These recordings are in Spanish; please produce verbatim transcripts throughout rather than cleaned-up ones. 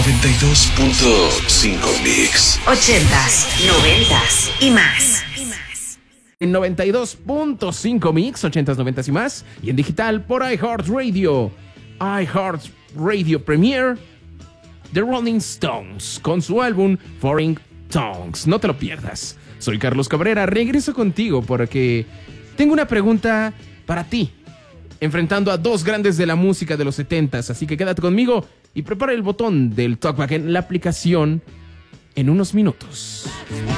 noventa y dos punto cinco Mix. Ochentas, noventas y más. En noventa y dos punto cinco Mix, ochentas, noventas y más. Y en digital por iHeartRadio. iHeartRadio Premiere, The Rolling Stones, con su álbum Foreign Tongues. No te lo pierdas. Soy Carlos Cabrera, regreso contigo porque tengo una pregunta para ti, enfrentando a dos grandes de la música de los setentas. Así que quédate conmigo y prepara el botón del TalkBack en la aplicación en unos minutos.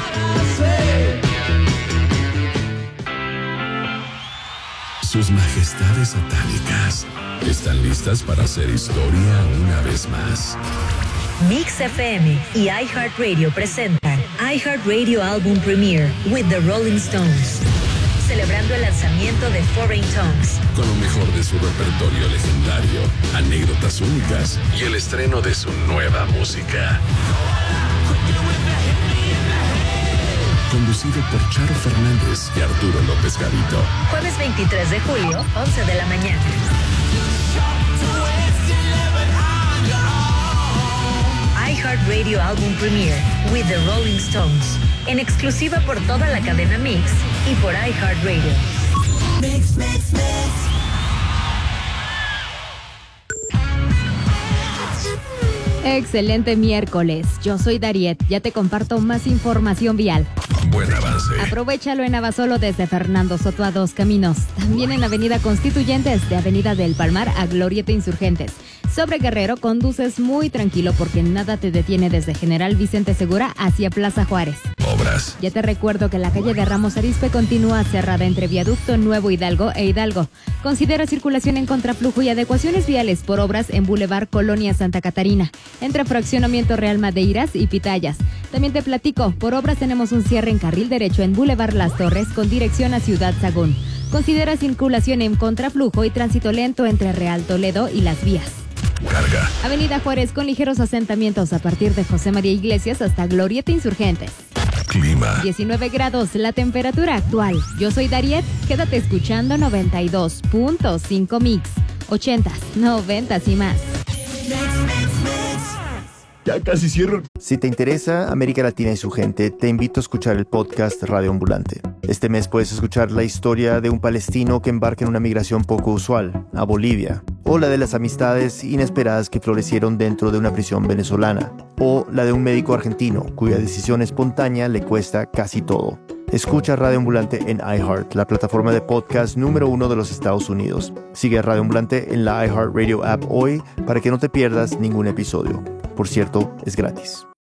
Sus majestades satánicas están listas para hacer historia una vez más. Mix F M y iHeartRadio presentan iHeartRadio Album Premiere with The Rolling Stones, celebrando el lanzamiento de Foreign Tongues, Con lo mejor de su repertorio legendario, anécdotas únicas y el estreno de su nueva música. Conducido por Charo Fernández y Arturo López Gavito. jueves veintitrés de julio, once de la mañana. iHeartRadio Album Premiere with The Rolling Stones, en exclusiva por toda la cadena Mix y por iHeartRadio. Mix, mix, mix. Excelente miércoles, yo soy Dariet, ya te comparto más información vial. Buen avance. Aprovechalo en Abasolo desde Fernando Soto a Dos Caminos, también en Avenida Constituyentes, de Avenida del Palmar a Glorieta Insurgentes. Sobre Guerrero conduces muy tranquilo porque nada te detiene desde General Vicente Segura hacia Plaza Juárez. Obras. Ya te recuerdo que la calle de Ramos Arizpe continúa cerrada entre Viaducto Nuevo Hidalgo e Hidalgo. Considera circulación en contraflujo y adecuaciones viales por obras en Boulevard Colonia Santa Catarina, entre Fraccionamiento Real Madeiras y Pitayas. También te platico, por obras tenemos un cierre en carril derecho en Boulevard Las Torres con dirección a Ciudad Sagún. Considera circulación en contraflujo y tránsito lento entre Real Toledo y Las Vías. Carga. Avenida Juárez con ligeros asentamientos a partir de José María Iglesias hasta Glorieta Insurgentes. Clima. diecinueve grados la temperatura actual. Yo soy Dariet, quédate escuchando noventa y dos punto cinco Mix. ochentas, noventas y más. Ya casi cierro. Si te interesa América Latina y su gente, te invito a escuchar el podcast Radio Ambulante. Este mes puedes escuchar la historia de un palestino que embarca en una migración poco usual, a Bolivia, o la de las amistades inesperadas que florecieron dentro de una prisión venezolana, o la de un médico argentino cuya decisión espontánea le cuesta casi todo. Escucha Radio Ambulante en iHeart, la plataforma de podcast número uno de los Estados Unidos. Sigue a Radio Ambulante en la iHeartRadio app hoy para que no te pierdas ningún episodio. Por cierto, es gratis.